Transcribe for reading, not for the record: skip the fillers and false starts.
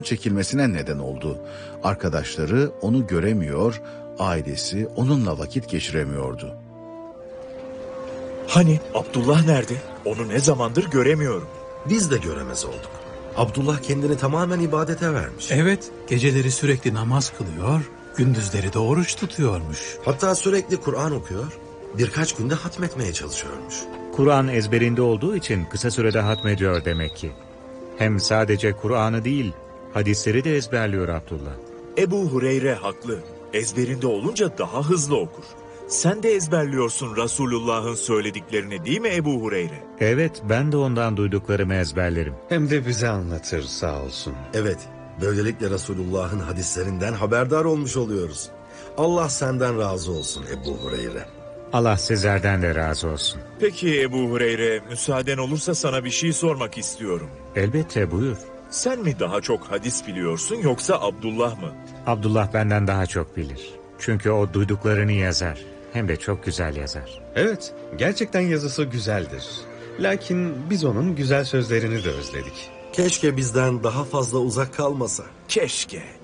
çekilmesine neden oldu. Arkadaşları onu göremiyor, ailesi onunla vakit geçiremiyordu. Hani Abdullah nerede? Onu ne zamandır göremiyorum. Biz de göremez olduk. Abdullah kendini tamamen ibadete vermiş. Evet, geceleri sürekli namaz kılıyor, gündüzleri de oruç tutuyormuş. Hatta sürekli Kur'an okuyor, birkaç günde hatmetmeye çalışıyormuş. Kur'an ezberinde olduğu için kısa sürede hatmediyor demek ki. Hem sadece Kur'an'ı değil, hadisleri de ezberliyor Abdullah. Ebu Hureyre haklı. Ezberinde olunca daha hızlı okur. Sen de ezberliyorsun Resulullah'ın söylediklerini değil mi Ebu Hureyre? Evet, ben de ondan duyduklarımı ezberlerim. Hem de bize anlatır sağ olsun. Evet, böylelikle Resulullah'ın hadislerinden haberdar olmuş oluyoruz. Allah senden razı olsun Ebu Hureyre. Allah sizlerden de razı olsun. Peki Ebu Hureyre, müsaaden olursa sana bir şey sormak istiyorum. Elbette, buyur. Sen mi daha çok hadis biliyorsun yoksa Abdullah mı? Abdullah benden daha çok bilir. Çünkü o duyduklarını yazar. Hem de çok güzel yazar. Evet, gerçekten yazısı güzeldir. Lakin biz onun güzel sözlerini de özledik. Keşke bizden daha fazla uzak kalmasa. Keşke.